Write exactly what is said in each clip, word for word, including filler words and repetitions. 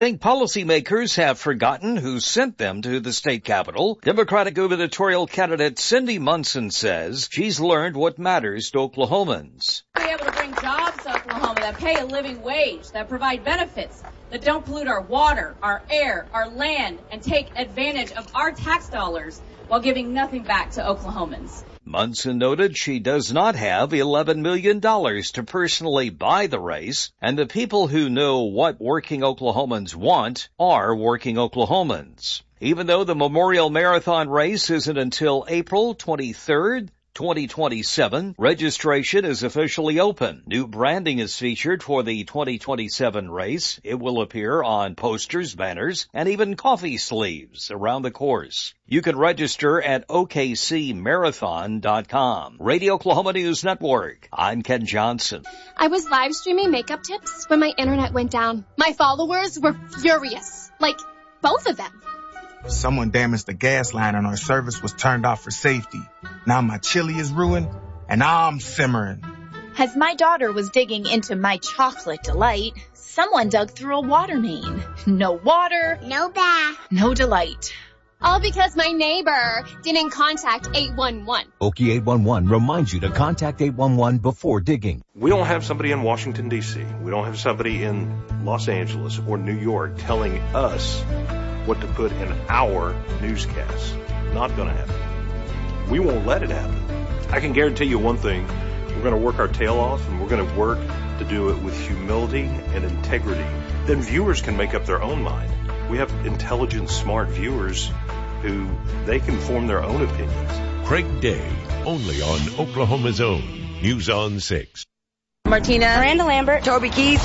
Think policymakers have forgotten who sent them to the state capitol. Democratic gubernatorial candidate Cindy Munson says she's learned what matters to Oklahomans. Be able to bring jobs to Oklahoma that pay a living wage, that provide benefits, that don't pollute our water, our air, our land, and take advantage of our tax dollars while giving nothing back to Oklahomans. Munson noted she does not have eleven million dollars to personally buy the race, and the people who know what working Oklahomans want are working Oklahomans. Even though the Memorial Marathon race isn't until April twenty-third, twenty twenty-seven, registration is officially open. New branding is featured for the twenty twenty-seven race. It will appear on posters, banners, and even coffee sleeves around the course. You can register at O K C marathon dot com. Radio Oklahoma News Network. I'm Ken Johnson. I was live streaming makeup tips when my internet went down. My followers were furious. Like, both of them. Someone damaged the gas line and our service was turned off for safety. Now my chili is ruined and I'm simmering. As my daughter was digging into my chocolate delight, someone dug through a water main. No water, no bath, no delight. All because my neighbor didn't contact eight one one. Okie eight one one reminds you to contact eight one one before digging. We don't have somebody in Washington, D C We don't have somebody in Los Angeles or New York telling us what to put in our newscasts. Not going to happen. We won't let it happen. I can guarantee you one thing. We're going to work our tail off, and we're going to work to do it with humility and integrity. Then viewers can make up their own mind. We have intelligent, smart viewers who they can form their own opinions. Craig Day, only on Oklahoma's Own News on six. Martina, Miranda Lambert, Toby Keith.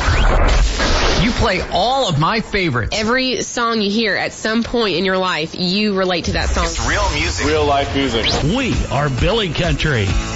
You play all of my favorites. Every song you hear at some point in your life, you relate to that song. It's real music. Real life music. We are Billy Country.